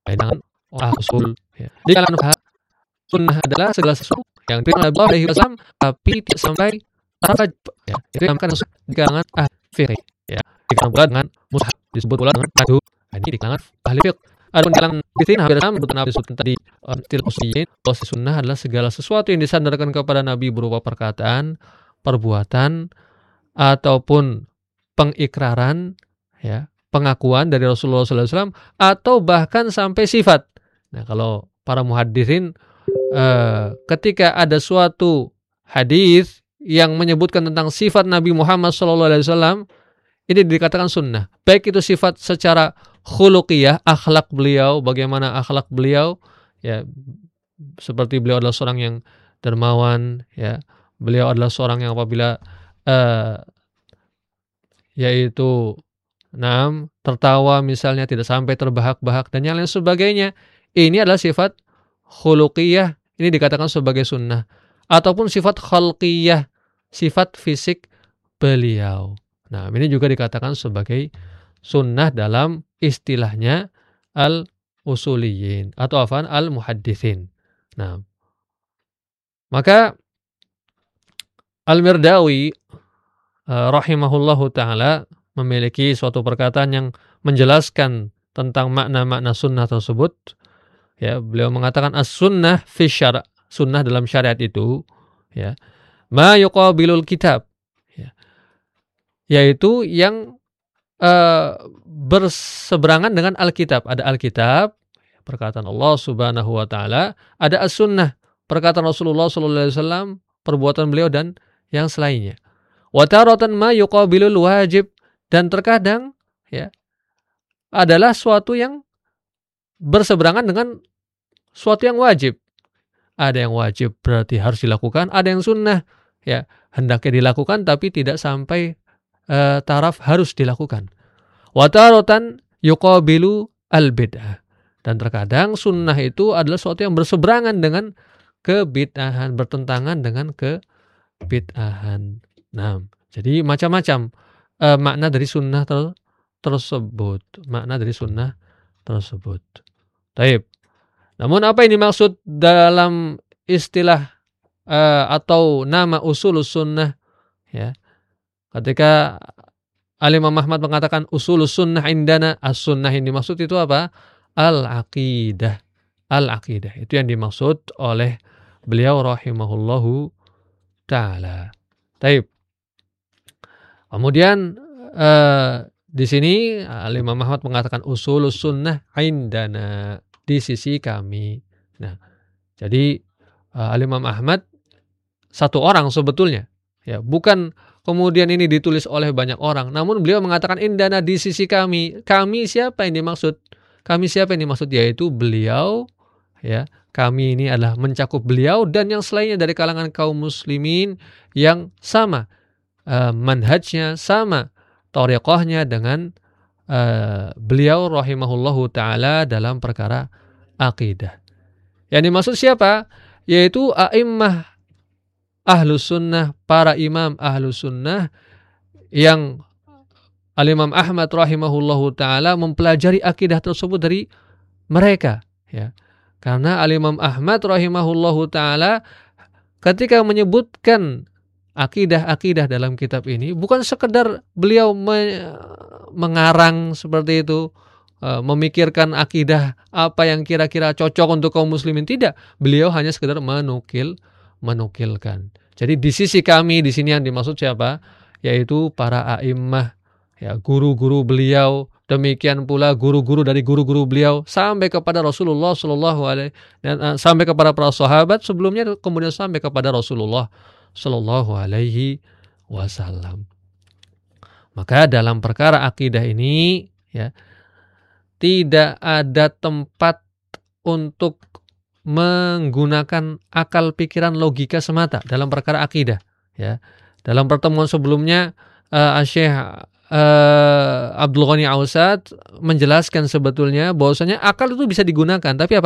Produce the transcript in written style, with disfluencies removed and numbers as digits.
dengan usul. Ya. Jadi kalian paham, sunnah adalah segala sesuatu yang diberikan Allah Alaihi Wasallam tapi tidak sampai taraf. Ya. Itu yang akan disebut di kalangan ahli fikih. Ya. Dikenal pula dengan mushaf, disebut pula dengan madu. Ini di kalangan ahli fikih. Adapun di kalangan fikih hampir sama seperti Nabi sebutkan tadi, istilah usuliyyin, bahwa sunnah adalah segala sesuatu yang disandarkan kepada Nabi berupa perkataan, perbuatan, ataupun pengikraran, ya, pengakuan dari Rasulullah SAW, atau bahkan sampai sifat. Nah, kalau para muhaddisin ketika ada suatu hadis yang menyebutkan tentang sifat Nabi Muhammad SAW, ini dikatakan sunnah. Baik itu sifat secara khuluqiyah, akhlak beliau, bagaimana akhlak beliau, ya, seperti beliau adalah seorang yang dermawan, ya, beliau adalah seorang yang apabila yaitu tertawa misalnya tidak sampai terbahak-bahak dan yang lain sebagainya. Ini adalah sifat khuluqiyah, ini dikatakan sebagai sunnah. Ataupun sifat khalqiyah, sifat fisik beliau. Nah, ini juga dikatakan sebagai sunnah dalam istilahnya al-usuliyyin atau al-muhadditsin. Nah, maka Al-Mirdawi rahimahullahu ta'ala memiliki suatu perkataan yang menjelaskan tentang makna-makna sunnah tersebut. Ya, beliau mengatakan as-sunnah fi syara', sunnah dalam syariat itu, ya, ma yuqabilul kitab, ya, yaitu yang berseberangan dengan Alkitab. Ada Alkitab, perkataan Allah Subhanahu wa taala, ada as-sunnah, perkataan Rasulullah sallallahu alaihi wasallam, perbuatan beliau dan yang selainnya. Wa taratan ma yuqabilul wajib, dan terkadang, ya, adalah suatu yang berseberangan dengan suatu yang wajib. Ada yang wajib berarti harus dilakukan, ada yang sunnah, ya, hendaknya dilakukan tapi tidak sampai taraf harus dilakukan. Wa taratan yuqabilu al-bid'ah, dan terkadang sunnah itu adalah suatu yang berseberangan dengan kebid'ahan, bertentangan dengan kebid'ahan. Nah, jadi macam-macam makna dari sunnah tersebut. Makna dari sunnah tersebut. Taib. Namun apa yang dimaksud dalam istilah atau nama usulus sunnah, ya? Ketika Al-Imam Ahmad mengatakan usulus sunnah indana, as-sunnah yang dimaksud itu apa? Al-aqidah. Al-aqidah. Itu yang dimaksud oleh beliau rahimahullahu ta'ala. Taib. Kemudian di sini Al-Imam Ahmad mengatakan usulus sunnah indana, di sisi kami. Nah, jadi Al-Imam Ahmad satu orang sebetulnya, ya, bukan kemudian ini ditulis oleh banyak orang, namun beliau mengatakan indana, di sisi kami. Kami siapa yang dimaksud? Kami siapa yang dimaksud? Yaitu beliau, ya. Kami ini adalah mencakup beliau dan yang selainnya dari kalangan kaum muslimin yang sama manhajnya, sama thariqahnya dengan beliau rahimahullahu ta'ala dalam perkara akidah. Yang dimaksud siapa? Yaitu a'immah ahlus sunnah, para imam ahlus sunnah yang Al-Imam Ahmad rahimahullahu ta'ala mempelajari akidah tersebut dari mereka, ya. Karena Al-Imam Ahmad rahimahullahu ta'ala ketika menyebutkan akidah-akidah dalam kitab ini, bukan sekedar beliau mengarang seperti itu, memikirkan akidah apa yang kira-kira cocok untuk kaum muslimin, tidak. Beliau hanya sekedar menukilkan. Jadi di sisi kami di sini yang dimaksud siapa? Yaitu para a'immah, ya, guru-guru beliau, demikian pula guru-guru dari guru-guru beliau sampai kepada Rasulullah sallallahu alaihi dan sampai kepada para sahabat sebelumnya, kemudian sampai kepada Rasulullah sallallahu alaihi wasallam. Maka dalam perkara akidah ini, ya, tidak ada tempat untuk menggunakan akal pikiran logika semata dalam perkara akidah, ya. Dalam pertemuan sebelumnya Syekh Abdul Ghani Ausad menjelaskan sebetulnya bahwasanya akal itu bisa digunakan, tapi apa?